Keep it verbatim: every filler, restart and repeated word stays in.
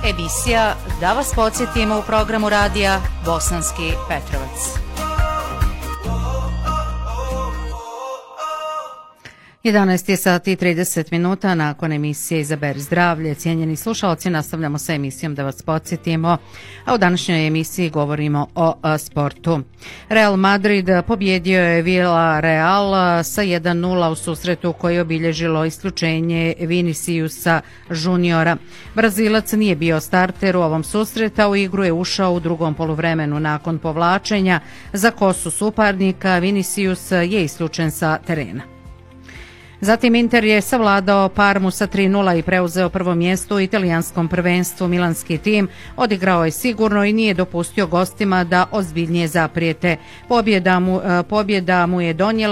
Emisija Da vas podsjetimo u programu radija Bosanski Petrovac. jedanaest je sati i trideset minuta nakon emisije Izaberi zdravlje. Cijenjeni slušalci, nastavljamo sa emisijom Da vas podsjetimo, a u današnjoj emisiji govorimo o a, sportu. Real Madrid pobjedio je Villarreal sa jedan nula u susretu koji je obilježilo isključenje Viniciusa Juniora. Brazilac nije bio starter u ovom susretu, a u igru je ušao u drugom poluvremenu nakon povlačenja za kosu suparnika. Vinicius je isključen sa terena. Zatim Inter je savladao Parmu sa tri nula i preuzeo prvo mjesto u italijanskom prvenstvu. Milanski tim odigrao je sigurno i nije dopustio gostima da ozbiljnije zaprijete. Pobjeda mu, pobjeda mu je donijela